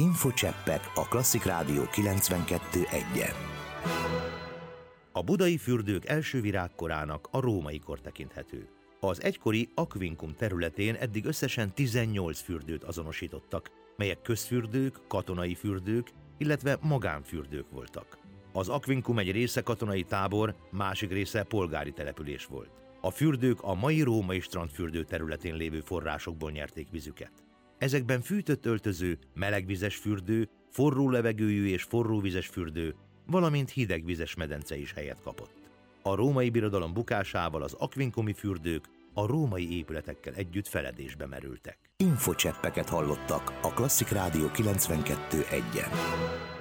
Infocseppek a Klasszik Rádió 92.1-en. A budai fürdők első virágkorának a római kor tekinthető. Az egykori Aquincum területén eddig összesen 18 fürdőt azonosítottak, melyek közfürdők, katonai fürdők, illetve magánfürdők voltak. Az Aquincum egy része katonai tábor, másik része polgári település volt. A fürdők a mai római strandfürdő területén lévő forrásokból nyerték vízüket. Ezekben fűtött öltöző, melegvizes fürdő, forró levegőjű és forróvizes fürdő, valamint hidegvizes medence is helyet kapott. A római birodalom bukásával az aquincumi fürdők a római épületekkel együtt feledésbe merültek. Infocseppeket hallottak a Klasszik Rádió 92.1-en.